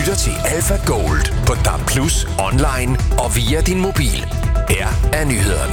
lytter til Alpha Gold på DAB+, online og via din mobil. Her er nyhederne.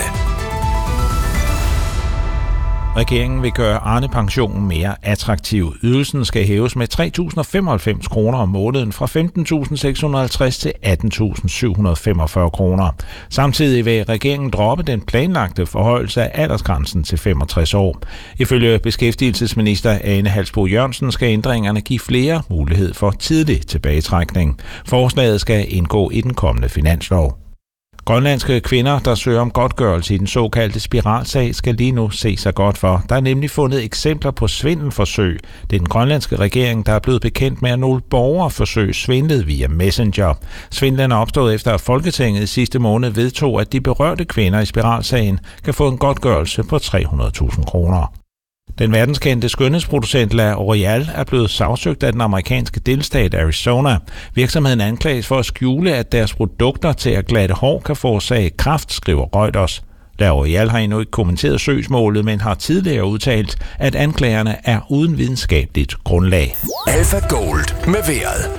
Regeringen vil gøre Arne-pensionen mere attraktiv. Ydelsen skal hæves med 3.095 kroner om måneden fra 15.650 til 18.745 kroner. Samtidig vil regeringen droppe den planlagte forhøjelse af aldersgrænsen til 65 år. Ifølge beskæftigelsesminister Ane Halsboe-Jørgensen skal ændringerne give flere mulighed for tidlig tilbagetrækning. Forslaget skal indgå i den kommende finanslov. Grønlandske kvinder, der søger om godtgørelse i den såkaldte spiralsag, skal lige nu se sig godt for. Der er nemlig fundet eksempler på svindelforsøg. Det er den grønlandske regering, der er blevet bekendt med, at nogle borgerforsøg svindlede via Messenger. Svindlen er opstået efter, at Folketinget i sidste måned vedtog, at de berørte kvinder i spiralsagen kan få en godtgørelse på 300.000 kroner. Den verdenskendte skønhedsproducent L'Oreal er blevet sagsøgt af den amerikanske delstat Arizona. Virksomheden anklages for at skjule, at deres produkter til at glatte hår kan forårsage kræft, skriver Reuters. L'Oreal har endnu ikke kommenteret søgsmålet, men har tidligere udtalt, at anklagerne er uden videnskabeligt grundlag. Alpha Gold med vejret.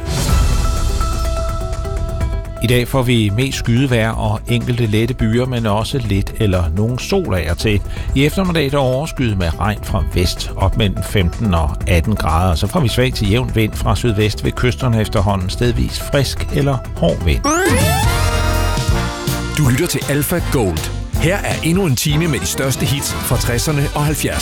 I dag får vi mest skydevejr og enkelte lette byer, men også lidt eller nogen sol af og til. I eftermiddag der overskyet med regn fra vest op mellem 15 og 18 grader. Så får vi svag til jævn vind fra sydvest ved kysterne efterhånden, stedvis frisk eller hård vind. Du lytter til Alpha Gold. Her er endnu en time med de største hits fra 60'erne og 70'erne.